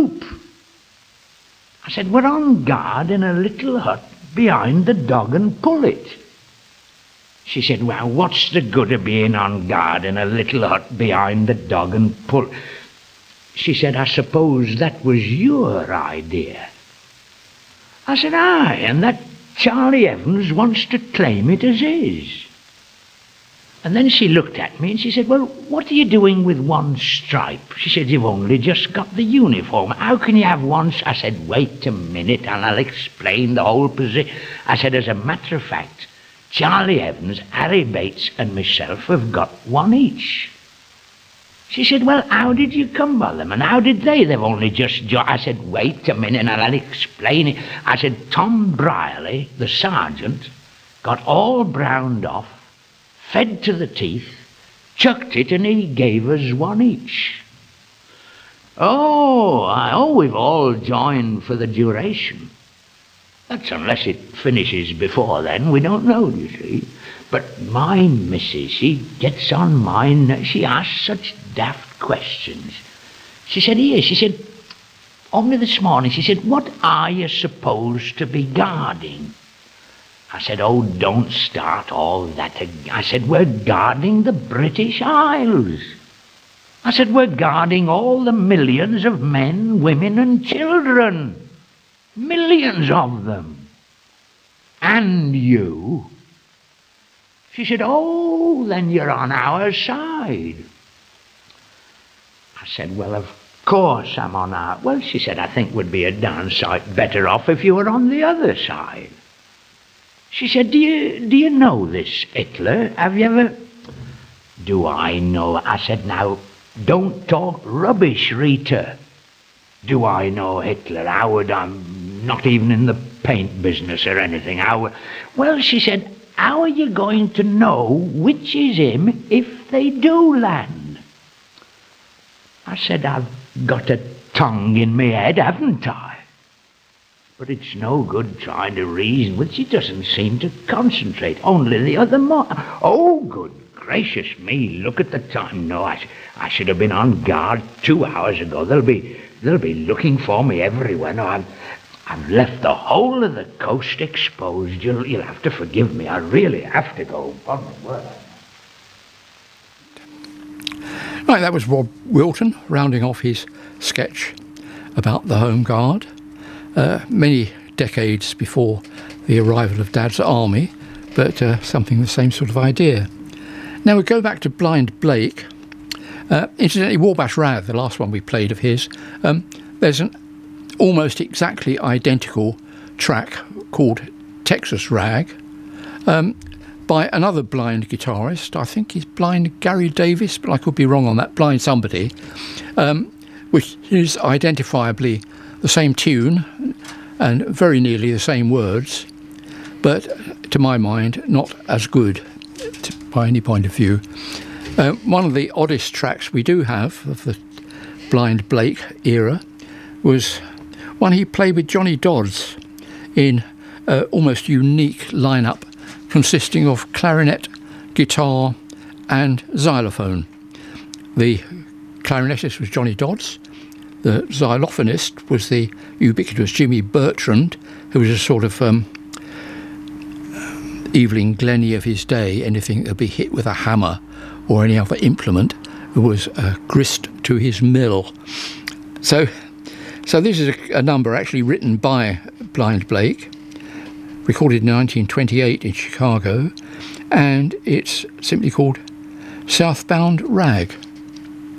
soup. I said, we're on guard in a little hut behind the Dog and Pullet. She said, well, what's the good of being on guard in a little hut behind the Dog and Pullet? She said, I suppose that was your idea. I said, aye, and that Charlie Evans wants to claim it as his. And then she looked at me and she said, well, what are you doing with one stripe? She said, you've only just got the uniform. How can you have one? I said, wait a minute and I'll explain the whole position. I said, as a matter of fact, Charlie Evans, Harry Bates and myself have got one each. She said, well, how did you come by them? And how did they? They've only just I said, wait a minute and I'll explain it. I said, Tom Brierley, the sergeant, got all browned off, fed to the teeth, chucked it, and he gave us one each. Oh, we've all joined for the duration. That's unless it finishes before then, we don't know, you see. But my missus, she gets on mine, she asks such daft questions. She said, only this morning, she said, what are you supposed to be guarding? I said, oh, don't start all that again. I said, we're guarding the British Isles. I said, we're guarding all the millions of men, women and children. Millions of them. And you. She said, oh, then you're on our side. I said, well, of course I'm on our... Well, she said, I think we'd be a darn sight better off if you were on the other side. She said, do you know this Hitler? Have you ever... Do I know? I said, now, don't talk rubbish, Rita. Do I know Hitler? Howard, I'm not even in the paint business or anything. Well, she said, how are you going to know which is him if they do land? I said, I've got a tongue in my head, haven't I? But it's no good trying to reason with. She doesn't seem to concentrate. Only the other morning. Oh, good gracious me, look at the time. No, I should have been on guard 2 hours ago. They'll be looking for me everywhere. No, I've left the whole of the coast exposed. You'll have to forgive me. I really have to go. On the word. Right, that was Rob Wilton rounding off his sketch about the Home Guard. Many decades before the arrival of Dad's army, but something the same sort of idea. Now we go back to Blind Blake. Incidentally, Wabash Rag, the last one we played of his, there's an almost exactly identical track called Texas Rag by another blind guitarist. I think he's blind Gary Davis, but I could be wrong on that, blind somebody, which is identifiably the same tune and very nearly the same words, but to my mind not as good by any point of view. One of the oddest tracks we do have of the Blind Blake era was one he played with Johnny Dodds in an almost unique lineup consisting of clarinet, guitar and xylophone. The clarinetist was Johnny Dodds. The xylophonist was the ubiquitous Jimmy Bertrand, who was a sort of Evelyn Glennie of his day. Anything that would be hit with a hammer or any other implement was grist to his mill. So this is a number actually written by Blind Blake, recorded in 1928 in Chicago, and it's simply called Southbound Rag.